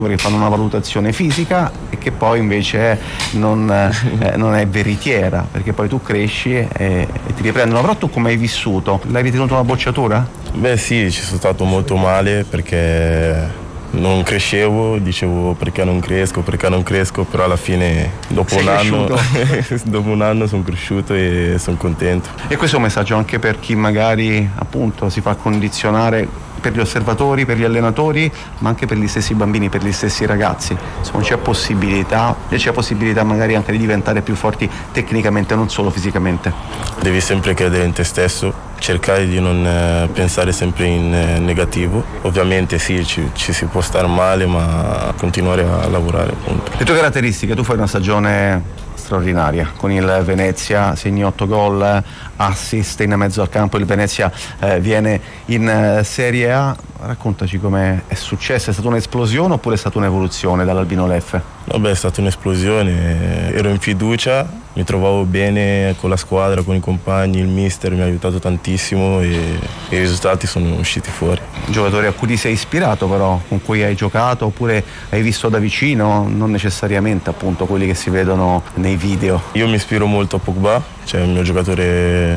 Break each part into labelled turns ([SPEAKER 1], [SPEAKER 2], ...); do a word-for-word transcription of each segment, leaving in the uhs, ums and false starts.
[SPEAKER 1] che fanno una valutazione fisica e che poi invece non, eh, non è veritiera, perché poi tu cresci e, e ti riprendono. Però tu come hai vissuto? L'hai ritenuto una bocciatura?
[SPEAKER 2] Beh sì, ci sono stato molto male perché non crescevo, dicevo perché non cresco, perché non cresco, però alla fine dopo
[SPEAKER 1] Sei
[SPEAKER 2] un anno dopo un anno sono cresciuto e sono contento.
[SPEAKER 1] E questo è un messaggio anche per chi magari appunto si fa condizionare, per gli osservatori, per gli allenatori, ma anche per gli stessi bambini, per gli stessi ragazzi. Insomma, c'è possibilità, e c'è possibilità magari anche di diventare più forti tecnicamente, non solo fisicamente.
[SPEAKER 2] Devi sempre credere in te stesso, cercare di non eh, pensare sempre in eh, negativo. Ovviamente sì, ci, ci si può stare male, ma continuare a lavorare, appunto.
[SPEAKER 1] Le tue caratteristiche, tu fai una stagione straordinaria, con il Venezia segni otto gol, assist in mezzo al campo, il Venezia eh, viene in eh, Serie A. Raccontaci come è successo, è stata un'esplosione oppure è stata un'evoluzione dall'Albino Leffe?
[SPEAKER 2] Vabbè, è stata un'esplosione, ero in fiducia, mi trovavo bene con la squadra, con i compagni, il mister mi ha aiutato tantissimo e i risultati sono usciti fuori.
[SPEAKER 1] Giocatori a cui ti sei ispirato però, con cui hai giocato oppure hai visto da vicino, non necessariamente appunto quelli che si vedono nei video?
[SPEAKER 2] Io mi ispiro molto a Pogba, cioè il mio giocatore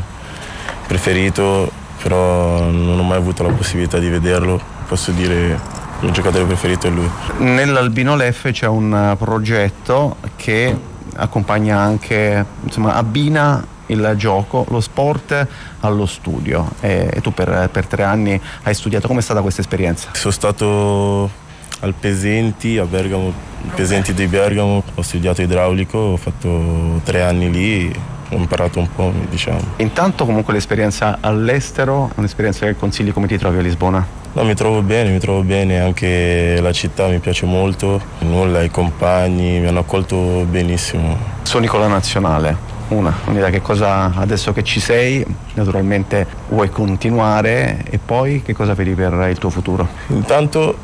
[SPEAKER 2] preferito, però non ho mai avuto la possibilità di vederlo, posso dire il mio giocatore preferito è lui.
[SPEAKER 1] Nell'Albino Leffe c'è un progetto che accompagna anche, insomma, abbina il gioco, lo sport allo studio, e tu per, per tre anni hai studiato. Com'è stata questa esperienza?
[SPEAKER 2] Sono stato al Pesenti, a Bergamo, Pesenti di Bergamo, ho studiato idraulico, ho fatto tre anni lì, ho imparato un po', diciamo.
[SPEAKER 1] Intanto comunque l'esperienza all'estero è un'esperienza che consigli. Come ti trovi a Lisbona?
[SPEAKER 2] No, mi trovo bene, mi trovo bene, anche la città mi piace molto, nulla, i compagni mi hanno accolto benissimo.
[SPEAKER 1] Suoni con la nazionale, una, quindi da che cosa, adesso che ci sei, naturalmente vuoi continuare, e poi che cosa vedi per il tuo futuro?
[SPEAKER 2] Intanto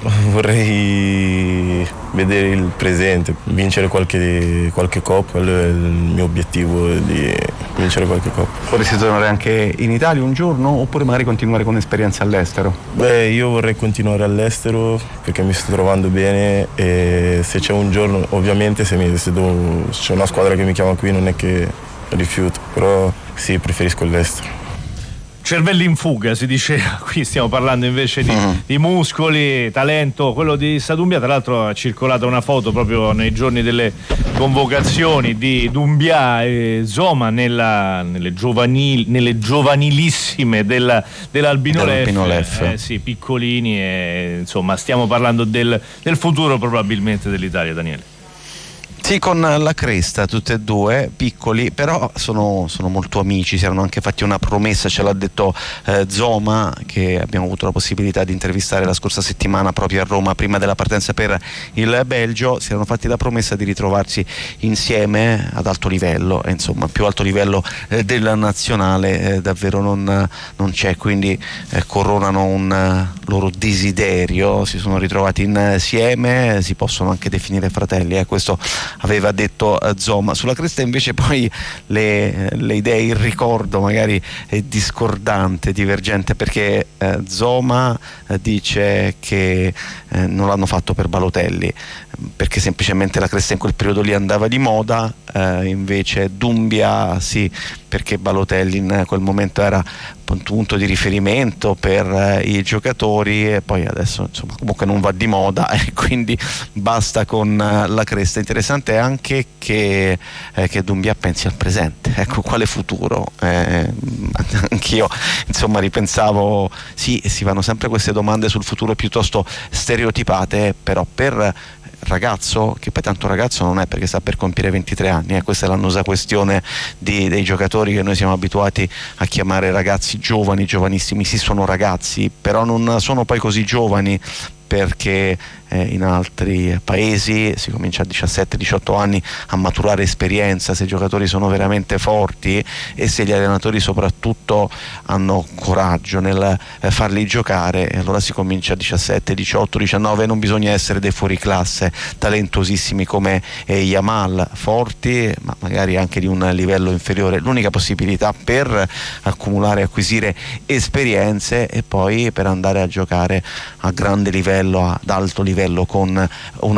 [SPEAKER 2] vorrei vedere il presente, vincere qualche, qualche coppa, quello è il mio obiettivo, di vincere qualche coppa.
[SPEAKER 1] Vorresti tornare anche in Italia un giorno oppure magari continuare con esperienze all'estero?
[SPEAKER 2] Beh, io vorrei continuare all'estero perché mi sto trovando bene, e se c'è un giorno, ovviamente se, mi, se, devo, se c'è una squadra che mi chiama qui non è che rifiuto, però sì, preferisco l'estero.
[SPEAKER 3] Cervelli in fuga si diceva, qui stiamo parlando invece di, uh-huh. di muscoli, talento. Quello di Sadumbia, tra l'altro, ha circolato una foto proprio nei giorni delle convocazioni di Doumbia e Zoma nella, nelle, giovanili, nelle giovanilissime della, dell'Albino Leffe,
[SPEAKER 1] Leffe.
[SPEAKER 3] Eh, sì, piccolini, e insomma stiamo parlando del, del futuro probabilmente dell'Italia, Daniele.
[SPEAKER 1] Sì, con la Cresta, tutte e due piccoli, però sono, sono molto amici, si erano anche fatti una promessa, ce l'ha detto eh, Zoma, che abbiamo avuto la possibilità di intervistare la scorsa settimana proprio a Roma prima della partenza per il Belgio. Si erano fatti la promessa di ritrovarsi insieme ad alto livello, e insomma più alto livello eh, della nazionale eh, davvero non, non c'è, quindi eh, coronano un eh, loro desiderio, si sono ritrovati insieme, si possono anche definire fratelli, eh, questo aveva detto uh, Zoma. Sulla Cresta invece poi le, le idee, il ricordo magari è discordante, divergente, perché uh, Zoma uh, dice che uh, non l'hanno fatto per Balotelli, perché semplicemente la Cresta in quel periodo lì andava di moda, uh, invece Doumbia sì, perché Balotelli in quel momento era un punto di riferimento per uh, i giocatori, e poi adesso insomma comunque non va di moda e quindi basta con uh, la Cresta. Interessante è anche che, eh, che Doumbia pensi al presente, ecco, quale futuro? Eh, anch'io insomma ripensavo, sì, si fanno sempre queste domande sul futuro piuttosto stereotipate, però per ragazzo, che poi tanto ragazzo non è perché sta per compiere ventitré anni, eh, questa è l'annosa questione di, dei giocatori che noi siamo abituati a chiamare ragazzi giovani, giovanissimi. Sì, sono ragazzi, però non sono poi così giovani, perché eh, in altri paesi si comincia a diciassette diciotto anni a maturare esperienza, se i giocatori sono veramente forti e se gli allenatori soprattutto hanno coraggio nel eh, farli giocare, e allora si comincia a diciassette diciotto diciannove. Non bisogna essere dei fuoriclasse talentosissimi come eh, Yamal, forti ma magari anche di un livello inferiore. L'unica possibilità per accumulare, acquisire esperienze e poi per andare a giocare a grande livello, ad alto livello, con una